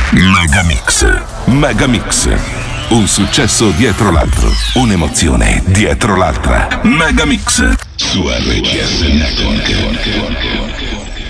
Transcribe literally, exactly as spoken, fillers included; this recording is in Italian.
Megamix. Megamix. Un successo dietro l'altro. Un'emozione dietro l'altra. Megamix. Su R C S Network.